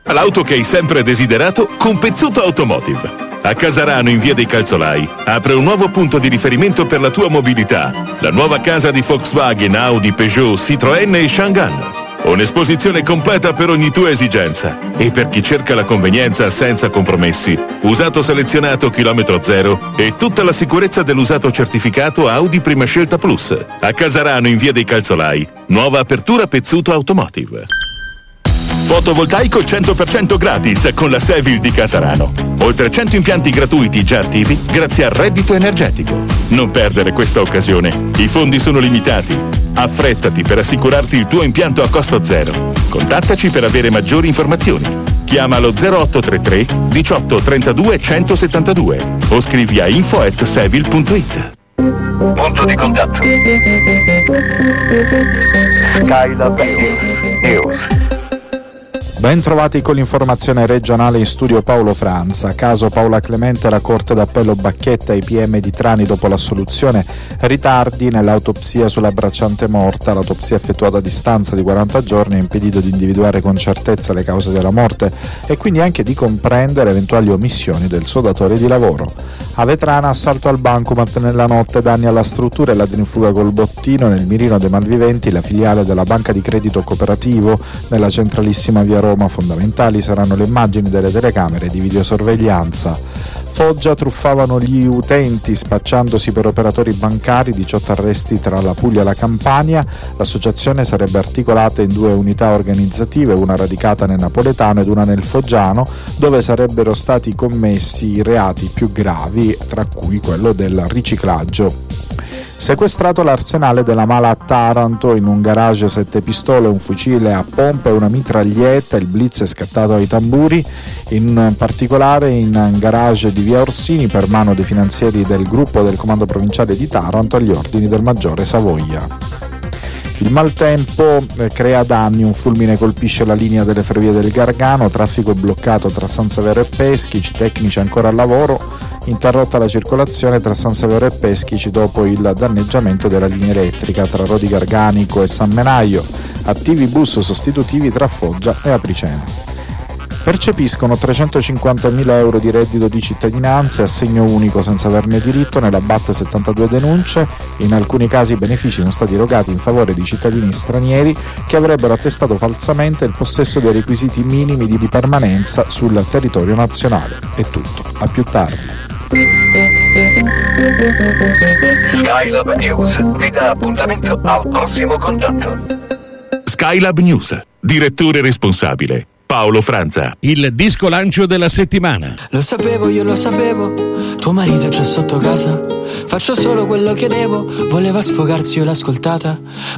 L'auto che hai sempre desiderato con Pezzuto Automotive. A Casarano, in via dei Calzolai, apre un nuovo punto di riferimento per la tua mobilità. La nuova casa di Volkswagen, Audi, Peugeot, Citroën e Chang'an. Un'esposizione completa per ogni tua esigenza. E per chi cerca la convenienza senza compromessi, usato selezionato chilometro zero e tutta la sicurezza dell'usato certificato Audi Prima Scelta Plus. A Casarano, in via dei Calzolai, nuova apertura Pezzuto Automotive. Fotovoltaico 100% gratis con la Sevil di Casarano. Oltre 100 impianti gratuiti già attivi grazie al reddito energetico. Non perdere questa occasione. I fondi sono limitati. Affrettati per assicurarti il tuo impianto a costo zero. Contattaci per avere maggiori informazioni. Chiama allo 0833 18 32 172 o scrivi a info@sevil.it. Punto di contatto. Skylab News. Ben trovati con l'informazione regionale, in studio Paolo Franza. Caso Paola Clemente, la Corte d'Appello Bacchetta ai PM di Trani dopo l'assoluzione. Ritardi nell'autopsia sulla bracciante morta. L'autopsia effettuata a distanza di 40 giorni ha impedito di individuare con certezza le cause della morte e quindi anche di comprendere eventuali omissioni del suo datore di lavoro. A Vetrana, assalto al bancomat nella notte, danni alla struttura e ladri in fuga col bottino. Nel mirino dei malviventi la filiale della banca di credito cooperativo nella centralissima via Roma. Fondamentali saranno le immagini delle telecamere di videosorveglianza. Foggia, truffavano gli utenti spacciandosi per operatori bancari, 18 arresti tra la Puglia e la Campania. L'associazione sarebbe articolata in 2 unità organizzative, una radicata nel napoletano ed una nel foggiano, dove sarebbero stati commessi i reati più gravi, tra cui quello del riciclaggio. Sequestrato l'arsenale della mala a Taranto, in un garage 7 pistole, un fucile a pompa e una mitraglietta. Il blitz è scattato ai tamburi, in particolare in garage di via Orsini per mano dei finanzieri del gruppo del comando provinciale di Taranto agli ordini del maggiore Savoia. Il maltempo crea danni, un fulmine colpisce la linea delle ferrovie del Gargano, traffico è bloccato tra San Severo e Peschici, tecnici ancora al lavoro, interrotta la circolazione tra San Severo e Peschici dopo il danneggiamento della linea elettrica tra Rodi Garganico e San Menaio, attivi bus sostitutivi tra Foggia e Apriceno. Percepiscono 350.000 euro di reddito di cittadinanza e assegno unico senza averne diritto. Nella BAT 72 denunce, in alcuni casi i benefici sono stati erogati in favore di cittadini stranieri che avrebbero attestato falsamente il possesso dei requisiti minimi di permanenza sul territorio nazionale. È tutto, a più tardi. Skylab News vi dà appuntamento al prossimo contatto. Skylab News, direttore responsabile Paolo Franza. Il disco lancio della settimana. Lo sapevo, io lo sapevo, tuo marito c'è sotto casa. Faccio solo quello che devo, voleva sfogarsi, io l'ho ascoltata.